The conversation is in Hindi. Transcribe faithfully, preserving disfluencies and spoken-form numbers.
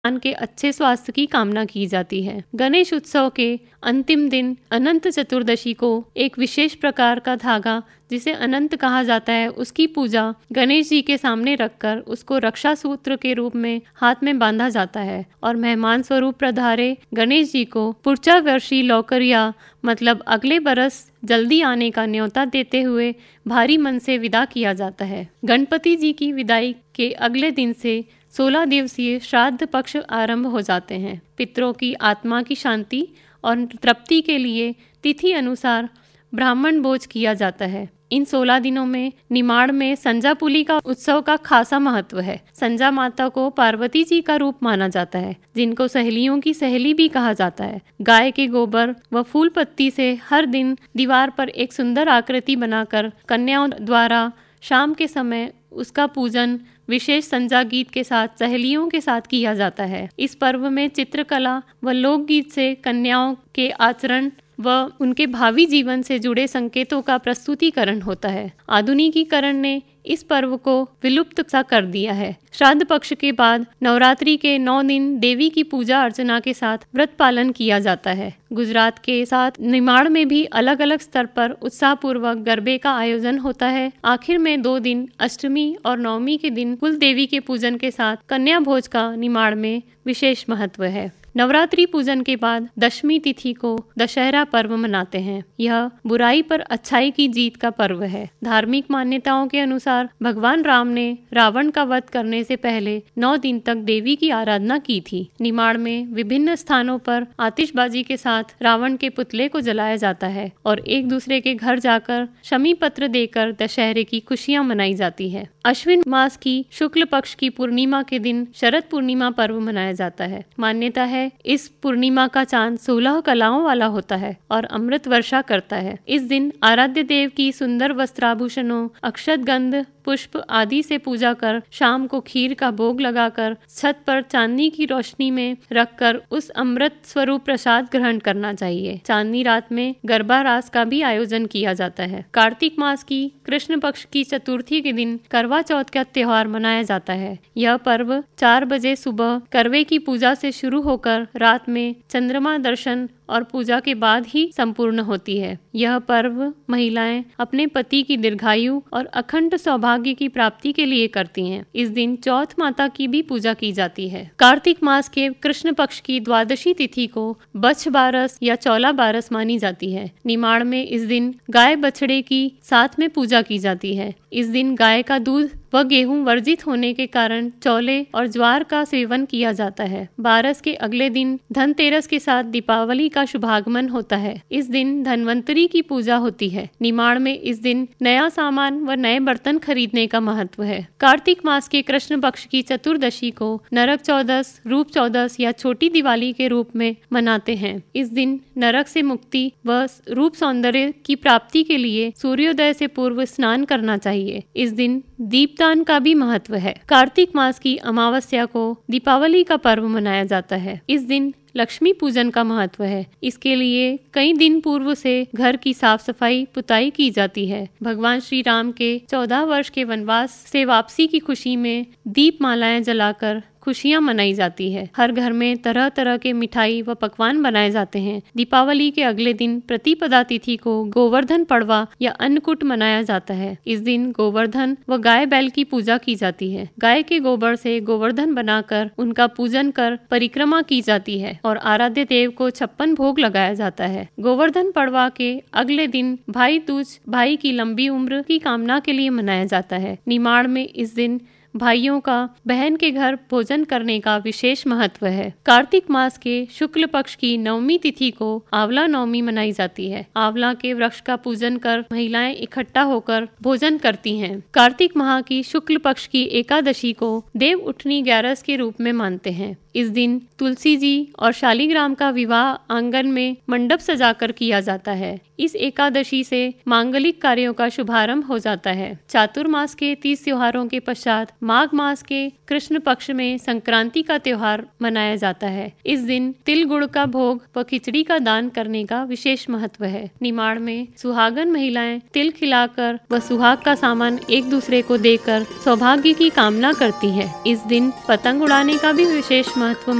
संतान के अच्छे स्वास्थ्य की कामना की जाती है। गणेश उत्सव के अंतिम दिन अनंत चतुर्दशी को एक विशेष प्रकार का धागा जिसे अनंत कहा जाता है उसकी पूजा गणेश जी के सामने रखकर उसको रक्षा सूत्र के रूप में हाथ में बांधा जाता है और मेहमान स्वरूप पधारे गणेश जी को पुर्चा वर्षी लौकरिया मतलब अगले बरस जल्दी आने का न्योता देते हुए भारी मन से विदा किया जाता है। गणपति जी की विदाई के अगले दिन से सोलह दिवसीय श्राद्ध पक्ष आरंभ हो जाते हैं। पितरों की आत्मा की शांति और तृप्ति के लिए तिथि अनुसार ब्राह्मण भोज किया जाता है। इन सोलह दिनों में निमाड़ में संजापुली का उत्सव का खासा महत्व है। संजा माता को पार्वती जी का रूप माना जाता है, जिनको सहेलियों की सहेली भी कहा जाता है। गाय के गोबर व फूल पत्ती से हर दिन दीवार पर एक सुंदर आकृति बनाकर कन्याओं द्वारा शाम के समय उसका पूजन विशेष संजा गीत के साथ सहेलियों के साथ किया जाता है। इस पर्व में चित्रकला व लोकगीत से कन्याओं के आचरण व उनके भावी जीवन से जुड़े संकेतों का प्रस्तुतिकरण होता है। आधुनिकीकरण ने इस पर्व को विलुप्त सा कर दिया है। श्राद्ध पक्ष के बाद नवरात्रि के नौ दिन देवी की पूजा अर्चना के साथ व्रत पालन किया जाता है। गुजरात के साथ निमाड़ में भी अलग अलग स्तर पर उत्साहपूर्वक गरबे का आयोजन होता है। आखिर में दो दिन अष्टमी और नवमी के दिन कुल देवी के पूजन के साथ कन्या भोज का निमाड़ में विशेष महत्व है। नवरात्रि पूजन के बाद दशमी तिथि को दशहरा पर्व मनाते हैं। यह बुराई पर अच्छाई की जीत का पर्व है। धार्मिक मान्यताओं के अनुसार भगवान राम ने रावण का वध करने से पहले नौ दिन तक देवी की आराधना की थी। निमाड़ में विभिन्न स्थानों पर आतिशबाजी के साथ रावण के पुतले को जलाया जाता है और एक दूसरे के घर जाकर शमी पत्र देकर दशहरे की खुशियां मनाई जाती है। अश्विन मास की शुक्ल पक्ष की पूर्णिमा के दिन शरद पूर्णिमा पर्व मनाया जाता है। मान्यता है इस पूर्णिमा का चांद सोलह कलाओं वाला होता है और अमृत वर्षा करता है। इस दिन आराध्य देव की सुंदर वस्त्राभूषणों, अक्षत गंध, पुष्प आदि से पूजा कर शाम को खीर का भोग लगाकर छत पर चांदनी की रोशनी में रखकर उस अमृत स्वरूप प्रसाद ग्रहण करना चाहिए। चांदनी रात में गरबा रास का भी आयोजन किया जाता है। कार्तिक मास की कृष्ण पक्ष की चतुर्थी के दिन करवा चौथ का त्योहार मनाया जाता है। यह पर्व चार बजे सुबह करवे की पूजा से शुरू होकर रात में चंद्रमा दर्शन और पूजा के बाद ही संपूर्ण होती है। यह पर्व महिलाएं अपने पति की दीर्घायु और अखंड सौभाग्य की प्राप्ति के लिए करती हैं। इस दिन चौथ माता की भी पूजा की जाती है। कार्तिक मास के कृष्ण पक्ष की द्वादशी तिथि को बच्छ बारस या चौला बारस मानी जाती है। निमाड़ में इस दिन गाय बछड़े की साथ में पूजा की जाती है। इस दिन गाय का दूध व गेहूं वर्जित होने के कारण चौले और ज्वार का सेवन किया जाता है। बारस के अगले दिन धनतेरस के साथ दीपावली का शुभागमन होता है। इस दिन धनवंतरी की पूजा होती है। निमाड़ में इस दिन नया सामान व नए बर्तन खरीदने का महत्व है। कार्तिक मास के कृष्ण पक्ष की चतुर्दशी को नरक चौदस, रूप चौदस या छोटी दिवाली के रूप में मनाते हैं। इस दिन नरक से मुक्ति व रूप सौंदर्य की प्राप्ति के लिए सूर्योदय से पूर्व स्नान करना चाहिए। इस दिन दीपदान का भी महत्व है। कार्तिक मास की अमावस्या को दीपावली का पर्व मनाया जाता है। इस दिन लक्ष्मी पूजन का महत्व है। इसके लिए कई दिन पूर्व से घर की साफ सफाई पुताई की जाती है। भगवान श्री राम के चौदह वर्ष के वनवास से वापसी की खुशी में दीप मालाएं जलाकर खुशियां मनाई जाती है। हर घर में तरह तरह के मिठाई व पकवान बनाए जाते हैं। दीपावली के अगले दिन प्रतिपदा तिथि को गोवर्धन पड़वा या अन्नकूट मनाया जाता है। इस दिन गोवर्धन व गाय बैल की पूजा की जाती है। गाय के गोबर से गोवर्धन बनाकर उनका पूजन कर परिक्रमा की जाती है और आराध्य देव को छप्पन भोग लगाया जाता है। गोवर्धन पड़वा के अगले दिन भाई दूज भाई की लंबी उम्र की कामना के लिए मनाया जाता है। निमाड़ में इस दिन भाइयों का बहन के घर भोजन करने का विशेष महत्व है। कार्तिक मास के शुक्ल पक्ष की नवमी तिथि को आंवला नवमी मनाई जाती है। आंवला के वृक्ष का पूजन कर महिलाएं इकट्ठा होकर भोजन करती हैं। कार्तिक माह की शुक्ल पक्ष की एकादशी को देव उठनी ग्यारस के रूप में मानते हैं। इस दिन तुलसी जी और शालिग्राम का विवाह आंगन में मंडप सजाकर किया जाता है। इस एकादशी से मांगलिक कार्यों का शुभारंभ हो जाता है। चातुर्मास के तीस त्योहारों के पश्चात माघ मास के कृष्ण पक्ष में संक्रांति का त्योहार मनाया जाता है। इस दिन तिल गुड़ का भोग व खिचड़ी का दान करने का विशेष महत्व है। निमाड़ में सुहागन महिलाएं तिल खिलाकर व सुहाग का सामान एक दूसरे को देकर सौभाग्य की कामना करती है। इस दिन पतंग उड़ाने का भी विशेष महत्व